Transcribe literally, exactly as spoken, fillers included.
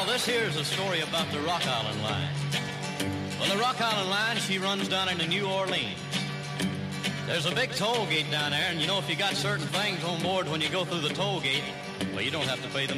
Well, this here's a story about the Rock Island Line. Well, the Rock Island Line, she runs down into New Orleans. There's a big toll gate down there, and you know, if you got certain things on board when you go through the toll gate, well, you don't have to pay them.